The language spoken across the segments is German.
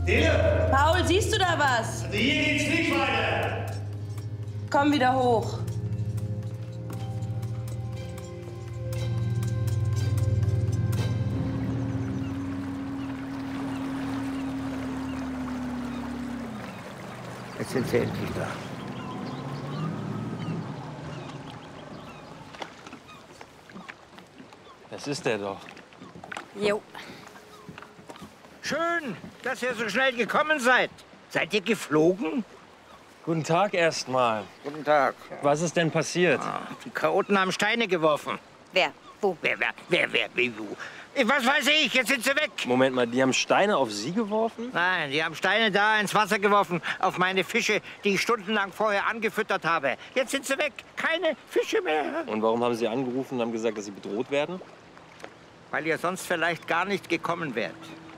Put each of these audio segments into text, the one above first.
Dille? Paul, siehst du da was? Also hier geht's nicht weiter. Komm wieder hoch. Jetzt sind sie endlich da. Das ist der doch. Jo. Schön, dass ihr so schnell gekommen seid. Seid ihr geflogen? Guten Tag erstmal. Guten Tag. Was ist denn passiert? Die Chaoten haben Steine geworfen. Wer? Wo? Wer, wie, wo? Was weiß ich, jetzt sind sie weg. Moment mal, die haben Steine auf Sie geworfen? Nein, die haben Steine da ins Wasser geworfen, auf meine Fische, die ich stundenlang vorher angefüttert habe. Jetzt sind sie weg, keine Fische mehr. Und warum haben Sie angerufen und haben gesagt, dass Sie bedroht werden? Weil ihr sonst vielleicht gar nicht gekommen wärt.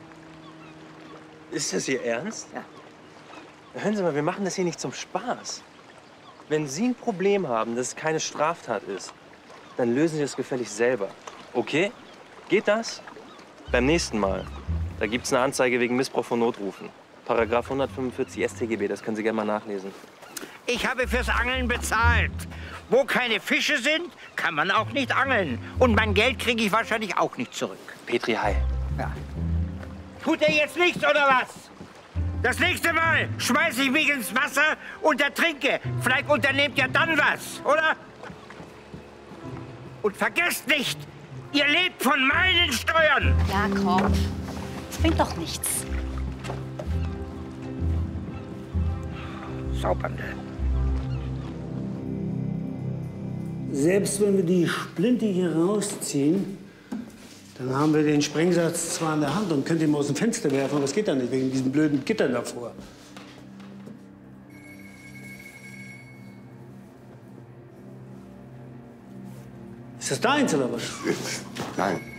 Ist das Ihr Ernst? Ja. Hören Sie mal, wir machen das hier nicht zum Spaß. Wenn Sie ein Problem haben, dass es keine Straftat ist, dann lösen Sie das gefälligst selber. Okay? Geht das? Beim nächsten Mal. Da gibt's eine Anzeige wegen Missbrauch von Notrufen. Paragraph 145 StGB, das können Sie gerne mal nachlesen. Ich habe fürs Angeln bezahlt. Wo keine Fische sind, kann man auch nicht angeln. Und mein Geld kriege ich wahrscheinlich auch nicht zurück. Petri, hi. Ja. Tut er jetzt nichts, oder was? Das nächste Mal schmeiße ich mich ins Wasser und ertrinke. Vielleicht unternehmt ihr dann was, oder? Und vergesst nicht, ihr lebt von meinen Steuern. Jakob, das bringt doch nichts. Saubernde. Selbst wenn wir die Splinte hier rausziehen, dann haben wir den Sprengsatz zwar in der Hand und können ihn aus dem Fenster werfen, aber das geht dann nicht, wegen diesen blöden Gittern davor. Ist das deins oder was? Nein.